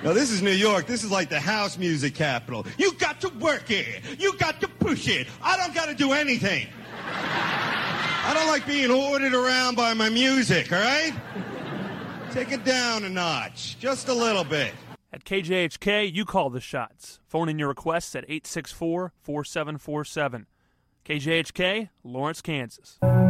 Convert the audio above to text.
Now, this is New York. This is like the house music capital. You got to work it. You got to push it. I don't got to do anything. I don't like being ordered around by my music, all right? Take it down a notch, just a little bit. At KJHK, you call the shots. Phone in your requests at 864-4747. KJHK, Lawrence, Kansas.